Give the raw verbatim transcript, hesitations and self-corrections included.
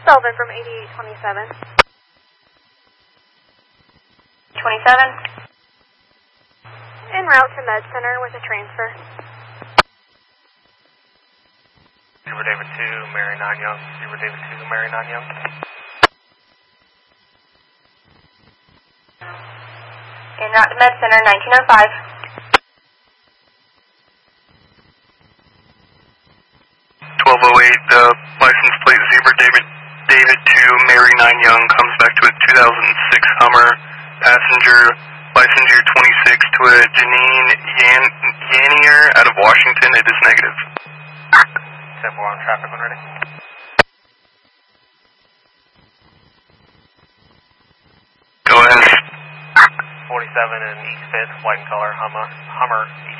Sullivan from eighty-eight twenty-seven. twenty-seven. En route to Med Center with a transfer. Zebra David two, Mary nine Young. Zebra David two, Mary nine Young. En route to Med Center, nineteen oh five. twelve oh eight, uh, license plate Zebra David David two, Mary nine Young, comes back to a two thousand six Hummer, passenger, license year twenty-six, to a Janine Yan Yanier out of Washington. It is negative. ten four on traffic when ready. Go ahead. forty-seven in East Fifth, white and color, Hummer, Hummer,